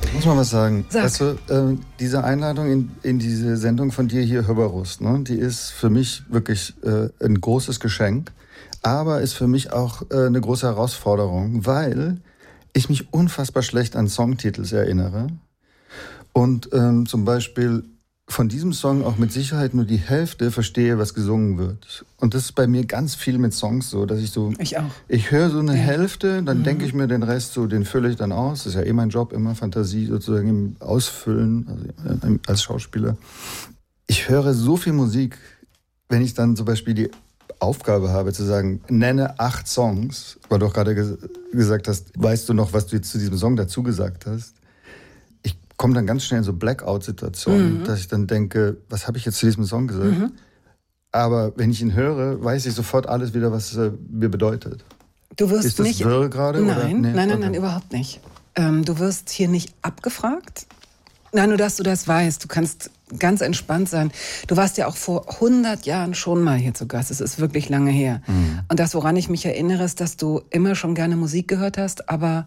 Ich muss mal was sagen. Sag. Weißt du, diese Einladung in diese Sendung von dir hier, Hörbarust, ne, die ist für mich wirklich ein großes Geschenk, aber ist für mich auch eine große Herausforderung, weil ich mich unfassbar schlecht an Songtitels erinnere und zum Beispiel von diesem Song auch mit Sicherheit nur die Hälfte verstehe, was gesungen wird. Und das ist bei mir ganz viel mit Songs so, dass ich so... Ich auch. Ich höre so eine Hälfte, dann denke ich mir den Rest so, den fülle ich dann aus. Das ist ja eh mein Job, immer Fantasie sozusagen im Ausfüllen, also als Schauspieler. Ich höre so viel Musik, wenn ich dann zum Beispiel die Aufgabe habe zu sagen, nenne 8 Songs, weil du auch gerade gesagt hast, weißt du noch, was du jetzt zu diesem Song dazu gesagt hast? Komme dann ganz schnell in so Blackout-Situationen, dass ich dann denke, was habe ich jetzt zu diesem Song gesagt? Aber wenn ich ihn höre, weiß ich sofort alles wieder, was er mir bedeutet. Du wirst ist das nicht wirr gerade? Nein, oder? Nee, nein, überhaupt nicht. Du wirst hier nicht abgefragt. Nein, nur dass du das weißt. Du kannst ganz entspannt sein. Du warst ja auch vor 100 Jahren schon mal hier zu Gast. Es ist wirklich lange her. Und das, woran ich mich erinnere, ist, dass du immer schon gerne Musik gehört hast, aber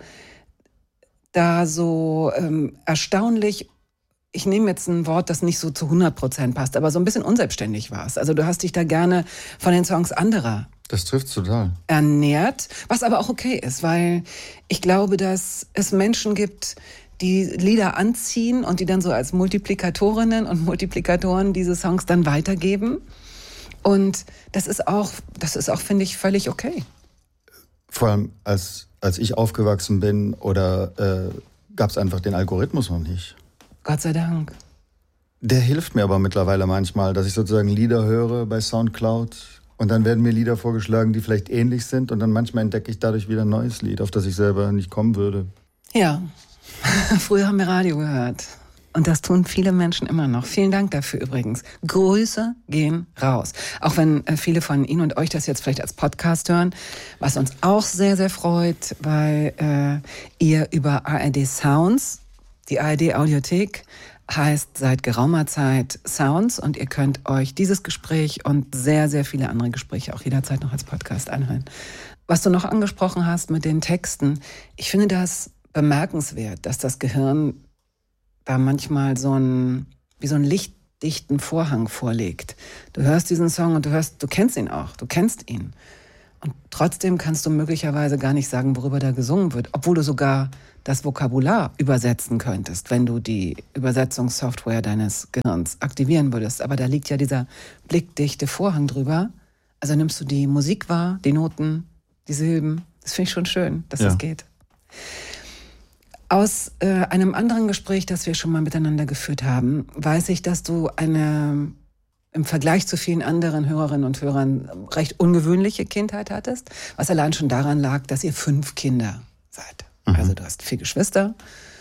da so erstaunlich, ich nehme jetzt ein Wort, das nicht so zu 100% passt, aber so ein bisschen unselbstständig warst. Also du hast dich da gerne von den Songs anderer Das trifft's total. ernährt, was aber auch okay ist, weil ich glaube, dass es Menschen gibt, die Lieder anziehen und die dann so als Multiplikatorinnen und Multiplikatoren diese Songs dann weitergeben. Und das ist auch, finde ich, völlig okay. Vor allem als ich aufgewachsen bin, oder gab es einfach den Algorithmus noch nicht. Gott sei Dank. Der hilft mir aber mittlerweile manchmal, dass ich sozusagen Lieder höre bei Soundcloud und dann werden mir Lieder vorgeschlagen, die vielleicht ähnlich sind und dann manchmal entdecke ich dadurch wieder ein neues Lied, auf das ich selber nicht kommen würde. Ja, früher haben wir Radio gehört. Und das tun viele Menschen immer noch. Vielen Dank dafür übrigens. Grüße gehen raus. Auch wenn viele von Ihnen und euch das jetzt vielleicht als Podcast hören, was uns auch sehr, sehr freut, weil ihr über ARD Sounds, die ARD Audiothek, heißt seit geraumer Zeit Sounds und ihr könnt euch dieses Gespräch und sehr, sehr viele andere Gespräche auch jederzeit noch als Podcast anhören. Was du noch angesprochen hast mit den Texten, ich finde das bemerkenswert, dass das Gehirn da manchmal wie so einen lichtdichten Vorhang vorlegt. Du hörst diesen Song und du kennst ihn auch, du kennst ihn. Und trotzdem kannst du möglicherweise gar nicht sagen, worüber da gesungen wird, obwohl du sogar das Vokabular übersetzen könntest, wenn du die Übersetzungssoftware deines Gehirns aktivieren würdest. Aber da liegt ja dieser blickdichte Vorhang drüber. Also nimmst du die Musik wahr, die Noten, die Silben. Das finde ich schon schön, dass das geht. Aus einem anderen Gespräch, das wir schon mal miteinander geführt haben, weiß ich, dass du eine im Vergleich zu vielen anderen Hörerinnen und Hörern recht ungewöhnliche Kindheit hattest, was allein schon daran lag, dass ihr 5 Kinder seid. Also du hast 4 Geschwister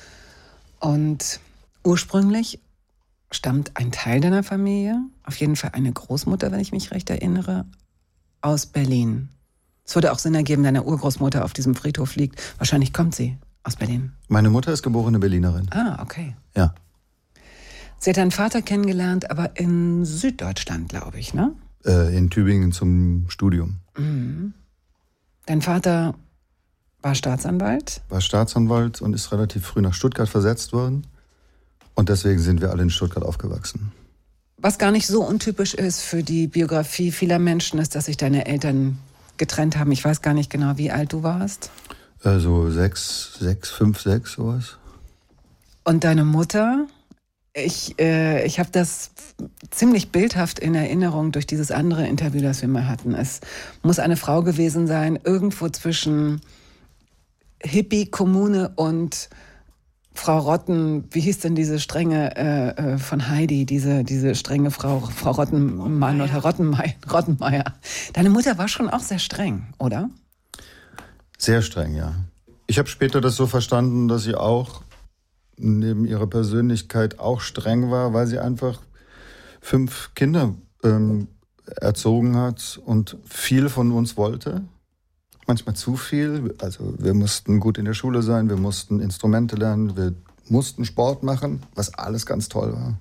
und ursprünglich stammt ein Teil deiner Familie, auf jeden Fall eine Großmutter, wenn ich mich recht erinnere, aus Berlin. Es würde auch Sinn ergeben, deine Urgroßmutter auf diesem Friedhof liegt. Wahrscheinlich kommt sie aus Berlin. Meine Mutter ist geborene Berlinerin. Ah, okay. Ja. Sie hat deinen Vater kennengelernt, aber in Süddeutschland, glaube ich, ne? In Tübingen zum Studium. Mhm. Dein Vater war Staatsanwalt? War Staatsanwalt und ist relativ früh nach Stuttgart versetzt worden. Und deswegen sind wir alle in Stuttgart aufgewachsen. Was gar nicht so untypisch ist für die Biografie vieler Menschen, ist, dass sich deine Eltern getrennt haben. Ich weiß gar nicht genau, wie alt du warst. So 5, 6, sowas. Und deine Mutter? Ich habe das ziemlich bildhaft in Erinnerung durch dieses andere Interview, das wir mal hatten. Es muss eine Frau gewesen sein, irgendwo zwischen Hippie-Kommune und Frau Rotten, wie hieß denn diese strenge von Heidi, diese strenge Frau Rottenmann oder Rottenmeier. Deine Mutter war schon auch sehr streng, oder? Sehr streng, ja. Ich habe später das so verstanden, dass sie auch neben ihrer Persönlichkeit auch streng war, weil sie einfach 5 Kinder erzogen hat und viel von uns wollte. Manchmal zu viel. Also wir mussten gut in der Schule sein, wir mussten Instrumente lernen, wir mussten Sport machen, was alles ganz toll war.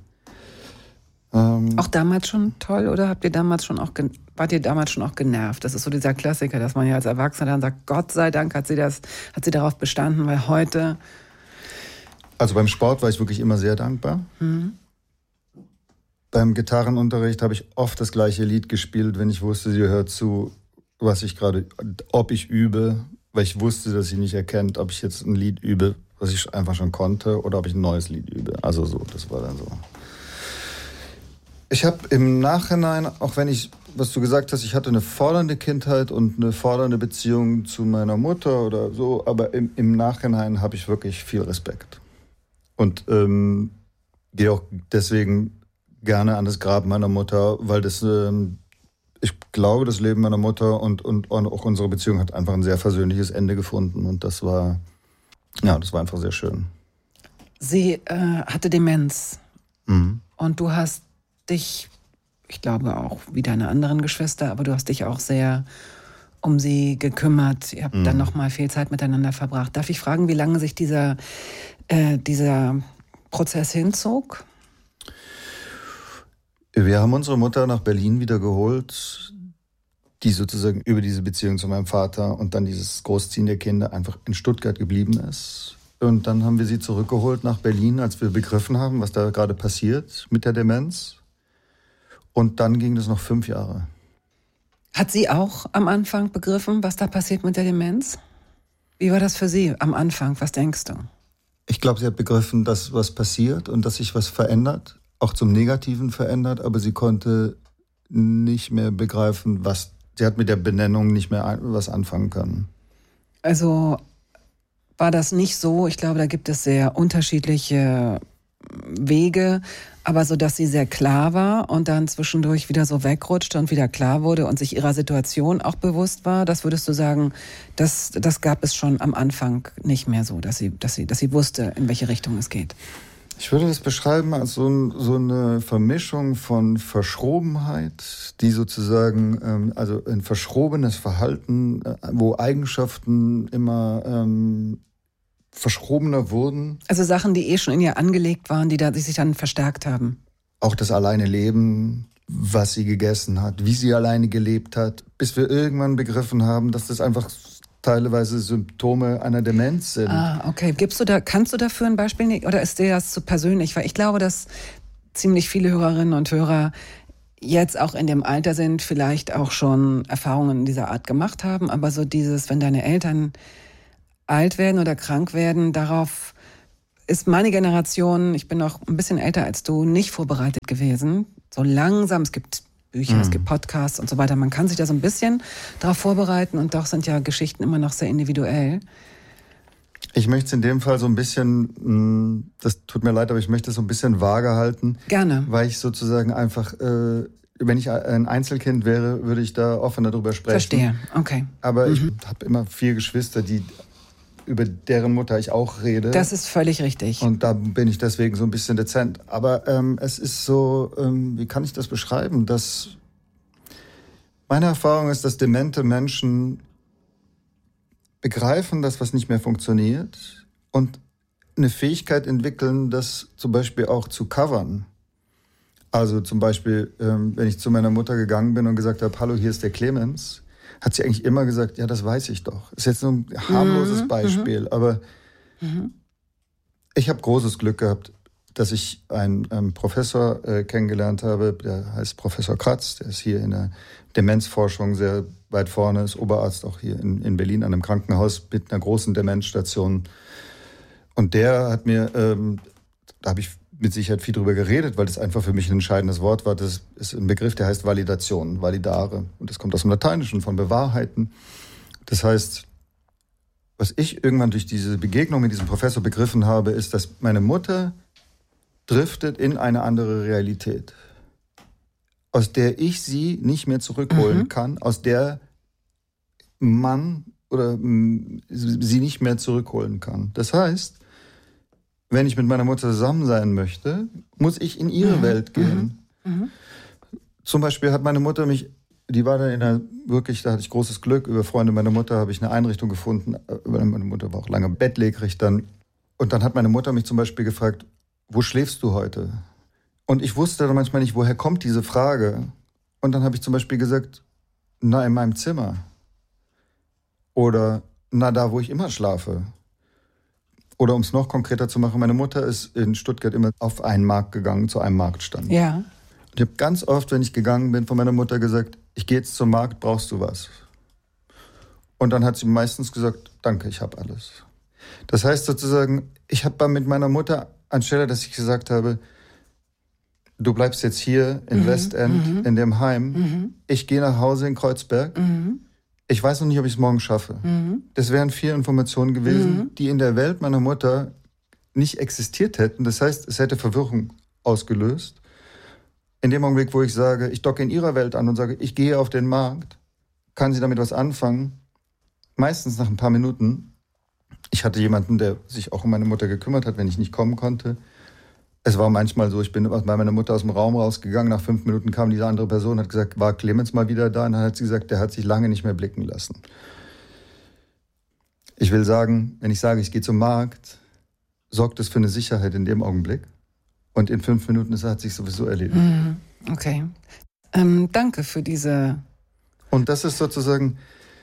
Auch damals schon toll oder wart ihr damals schon auch genervt? Das ist so dieser Klassiker, dass man ja als Erwachsener dann sagt, Gott sei Dank hat sie darauf bestanden, weil heute Also beim Sport war ich wirklich immer sehr dankbar. Mhm. Beim Gitarrenunterricht habe ich oft das gleiche Lied gespielt, wenn ich wusste, sie hört zu, ob ich übe, weil ich wusste, dass sie nicht erkennt, ob ich jetzt ein Lied übe, was ich einfach schon konnte, oder ob ich ein neues Lied übe. Also so, das war dann so. Ich habe im Nachhinein, auch wenn was du gesagt hast, ich hatte eine fordernde Kindheit und eine fordernde Beziehung zu meiner Mutter oder so, aber im Nachhinein habe ich wirklich viel Respekt. Und gehe auch deswegen gerne an das Grab meiner Mutter, weil ich glaube, das Leben meiner Mutter und auch unsere Beziehung hat einfach ein sehr versöhnliches Ende gefunden. Und das war einfach sehr schön. Sie hatte Demenz. Mhm. Und du hast dich, ich glaube auch wie deine anderen Geschwister, aber du hast dich auch sehr um sie gekümmert. Ihr habt dann nochmal viel Zeit miteinander verbracht. Darf ich fragen, wie lange sich dieser Prozess hinzog? Wir haben unsere Mutter nach Berlin wieder geholt, die sozusagen über diese Beziehung zu meinem Vater und dann dieses Großziehen der Kinder einfach in Stuttgart geblieben ist. Und dann haben wir sie zurückgeholt nach Berlin, als wir begriffen haben, was da gerade passiert mit der Demenz. Und dann ging das noch 5 Jahre. Hat sie auch am Anfang begriffen, was da passiert mit der Demenz? Wie war das für sie am Anfang? Was denkst du? Ich glaube, sie hat begriffen, dass was passiert und dass sich was verändert, auch zum Negativen verändert, aber sie konnte nicht mehr begreifen, sie hat mit der Benennung nicht mehr was anfangen können. Also war das nicht so, ich glaube, da gibt es sehr unterschiedliche Wege, aber so, dass sie sehr klar war und dann zwischendurch wieder so wegrutschte und wieder klar wurde und sich ihrer Situation auch bewusst war, das würdest du sagen, das gab es schon am Anfang nicht mehr so, dass sie wusste, in welche Richtung es geht. Ich würde das beschreiben als so eine Vermischung von Verschrobenheit, die sozusagen, also ein verschrobenes Verhalten, wo Eigenschaften immer verschrobener wurden. Also Sachen, die schon in ihr angelegt waren, die sich dann verstärkt haben. Auch das alleine Leben, was sie gegessen hat, wie sie alleine gelebt hat, bis wir irgendwann begriffen haben, dass das einfach teilweise Symptome einer Demenz sind. Ah, okay. Kannst du dafür ein Beispiel nehmen? Oder ist dir das zu persönlich? Weil ich glaube, dass ziemlich viele Hörerinnen und Hörer jetzt auch in dem Alter sind, vielleicht auch schon Erfahrungen dieser Art gemacht haben. Aber so wenn deine Eltern alt werden oder krank werden, darauf ist meine Generation, ich bin noch ein bisschen älter als du, nicht vorbereitet gewesen. So langsam, es gibt Bücher, es gibt Podcasts und so weiter. Man kann sich da so ein bisschen darauf vorbereiten und doch sind ja Geschichten immer noch sehr individuell. Ich möchte es in dem Fall so ein bisschen, das tut mir leid, aber ich möchte es so ein bisschen vage halten. Gerne. Weil ich sozusagen einfach, wenn ich ein Einzelkind wäre, würde ich da offener drüber sprechen. Verstehe, okay. Aber ich habe immer 4 Geschwister, über deren Mutter ich auch rede. Das ist völlig richtig. Und da bin ich deswegen so ein bisschen dezent. Aber es ist so, wie kann ich das beschreiben? Meine Erfahrung ist, dass demente Menschen begreifen, dass was nicht mehr funktioniert und eine Fähigkeit entwickeln, das zum Beispiel auch zu covern. Also zum Beispiel, wenn ich zu meiner Mutter gegangen bin und gesagt habe, hallo, hier ist der Clemens, hat sie eigentlich immer gesagt, ja, das weiß ich doch. Ist jetzt nur ein harmloses Beispiel, aber ich habe großes Glück gehabt, dass ich einen Professor kennengelernt habe, der heißt Professor Kratz, der ist hier in der Demenzforschung sehr weit vorne, ist Oberarzt auch hier in Berlin an einem Krankenhaus mit einer großen Demenzstation. Und der hat mir, da habe ich mit Sicherheit viel drüber geredet, weil das einfach für mich ein entscheidendes Wort war. Das ist ein Begriff, der heißt Validation, validare. Und das kommt aus dem Lateinischen, von bewahrheiten. Das heißt, was ich irgendwann durch diese Begegnung mit diesem Professor begriffen habe, ist, dass meine Mutter driftet in eine andere Realität, aus der ich sie nicht mehr zurückholen kann, aus der man oder sie nicht mehr zurückholen kann. Das heißt, wenn ich mit meiner Mutter zusammen sein möchte, muss ich in ihre Welt gehen. Zum Beispiel hat meine Mutter die war dann da hatte ich großes Glück, über Freunde meiner Mutter habe ich eine Einrichtung gefunden, weil meine Mutter war auch lange bettlägerig dann. Und dann hat meine Mutter mich zum Beispiel gefragt, wo schläfst du heute? Und ich wusste dann manchmal nicht, woher kommt diese Frage. Und dann habe ich zum Beispiel gesagt, na, in meinem Zimmer. Oder, na, da, wo ich immer schlafe. Oder um es noch konkreter zu machen, meine Mutter ist in Stuttgart immer auf einen Markt gegangen, zu einem Marktstand. Ja. Und ich habe ganz oft, wenn ich gegangen bin, von meiner Mutter gesagt, ich gehe jetzt zum Markt, brauchst du was? Und dann hat sie meistens gesagt, danke, ich habe alles. Das heißt sozusagen, ich habe mit meiner Mutter, anstelle, dass ich gesagt habe, du bleibst jetzt hier in Westend, in dem Heim, ich gehe nach Hause in Kreuzberg, ich weiß noch nicht, ob ich es morgen schaffe. Das wären 4 Informationen gewesen, die in der Welt meiner Mutter nicht existiert hätten. Das heißt, es hätte Verwirrung ausgelöst. In dem Augenblick, wo ich sage, ich docke in ihrer Welt an und sage, ich gehe auf den Markt, kann sie damit was anfangen? Meistens nach ein paar Minuten. Ich hatte jemanden, der sich auch um meine Mutter gekümmert hat, wenn ich nicht kommen konnte. Es war manchmal so, ich bin bei meiner Mutter aus dem Raum rausgegangen, nach 5 Minuten kam diese andere Person, hat gesagt, war Clemens mal wieder da? Und dann hat sie gesagt, der hat sich lange nicht mehr blicken lassen. Ich will sagen, wenn ich sage, ich gehe zum Markt, sorgt es für eine Sicherheit in dem Augenblick. Und in 5 Minuten hat sich sowieso erledigt. Okay. Danke für diese... Und das ist sozusagen...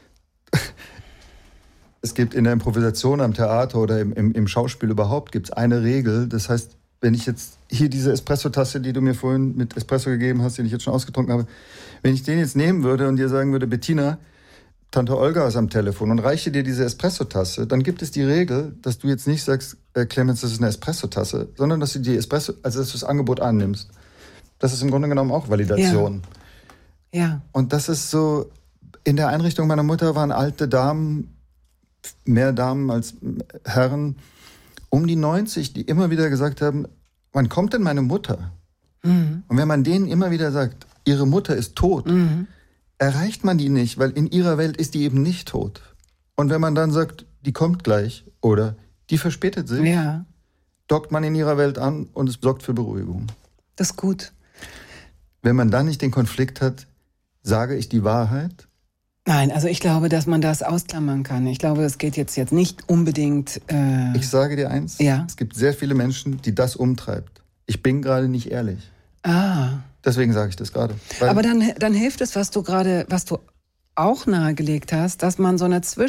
Es gibt in der Improvisation am Theater oder im Schauspiel überhaupt gibt's eine Regel. Das heißt, wenn ich jetzt hier diese Espresso-Tasse, die du mir vorhin mit Espresso gegeben hast, den ich jetzt schon ausgetrunken habe, wenn ich den jetzt nehmen würde und dir sagen würde, Bettina, Tante Olga ist am Telefon und reiche dir diese Espresso-Tasse, dann gibt es die Regel, dass du jetzt nicht sagst, Clemens, das ist eine Espresso-Tasse, sondern dass du die dass du das Angebot annimmst. Das ist im Grunde genommen auch Validation. Ja. Und das ist so, in der Einrichtung meiner Mutter waren alte Damen, mehr Damen als Herren, um die 90, die immer wieder gesagt haben, wann kommt denn meine Mutter? Und wenn man denen immer wieder sagt, ihre Mutter ist tot, erreicht man die nicht, weil in ihrer Welt ist die eben nicht tot. Und wenn man dann sagt, die kommt gleich oder die verspätet sich, dockt man in ihrer Welt an und es sorgt für Beruhigung. Das ist gut. Wenn man dann nicht den Konflikt hat, sage ich die Wahrheit? Nein, also ich glaube, dass man das ausklammern kann. Ich glaube, es geht jetzt nicht unbedingt... Ich sage dir eins, es gibt sehr viele Menschen, die das umtreibt. Ich bin gerade nicht ehrlich. Deswegen sage ich das gerade. Aber dann hilft es, was du auch nahegelegt hast, dass man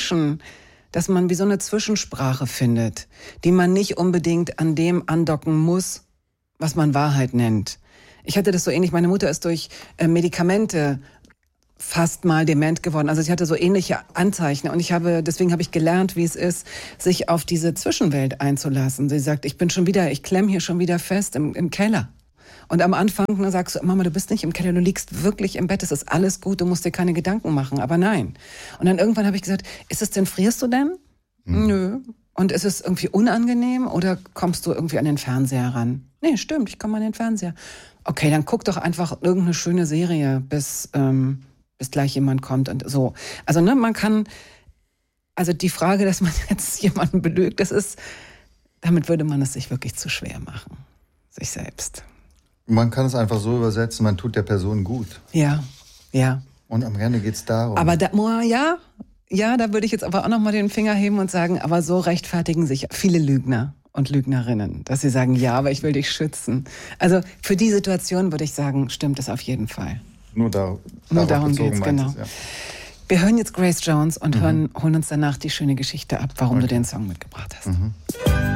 dass man wie so eine Zwischensprache findet, die man nicht unbedingt an dem andocken muss, was man Wahrheit nennt. Ich hatte das so ähnlich, meine Mutter ist durch Medikamente fast mal dement geworden. Also sie hatte so ähnliche Anzeichen und deswegen habe ich gelernt, wie es ist, sich auf diese Zwischenwelt einzulassen. Sie sagt, ich klemme hier schon wieder fest im Keller. Und am Anfang sagst du, Mama, du bist nicht im Keller, du liegst wirklich im Bett, es ist alles gut, du musst dir keine Gedanken machen. Aber nein. Und dann irgendwann habe ich gesagt, frierst du denn? Nö. Und ist es irgendwie unangenehm oder kommst du irgendwie an den Fernseher ran? Nee, stimmt, ich komme an den Fernseher. Okay, dann guck doch einfach irgendeine schöne Serie, bis gleich jemand kommt und so. Also die Frage, dass man jetzt jemanden belügt, damit würde man es sich wirklich zu schwer machen. Sich selbst. Man kann es einfach so übersetzen, man tut der Person gut. Ja. Und am Ende geht es darum. Aber da würde ich jetzt aber auch noch mal den Finger heben und sagen, aber so rechtfertigen sich viele Lügner und Lügnerinnen, dass sie sagen, ja, aber ich will dich schützen. Also für die Situation würde ich sagen, stimmt es auf jeden Fall. Nur darum geht's, genau. Wir hören jetzt Grace Jones und holen uns danach die schöne Geschichte ab, warum du den Song mitgebracht hast.